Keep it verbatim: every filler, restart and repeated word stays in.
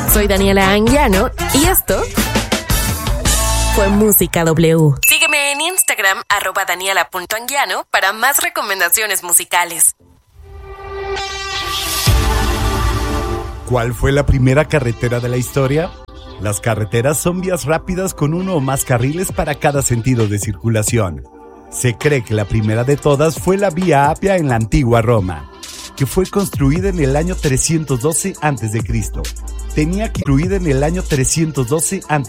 Soy Daniela Anguiano y esto fue Música W. Sígueme en Instagram, arroba daniela punto anguiano, para más recomendaciones musicales. ¿Cuál fue la primera carretera de la historia? Las carreteras son vías rápidas con uno o más carriles para cada sentido de circulación. Se cree que la primera de todas fue la Vía Apia en la antigua Roma, que fue construida en el año trescientos doce antes de Cristo. Tenía que construida en el año trescientos doce antes